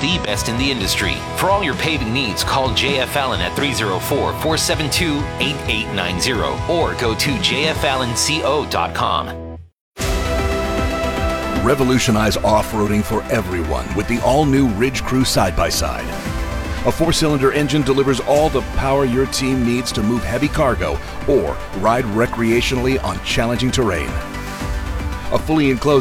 the best in the industry. For all your paving needs, call JF Allen at 304-472-8890 or go to jfallenco.com. Revolutionize off-roading for everyone with the all-new Ridge Crew side-by-side. A 4-cylinder engine delivers all the power your team needs to move heavy cargo or ride recreationally on challenging terrain. A fully enclosed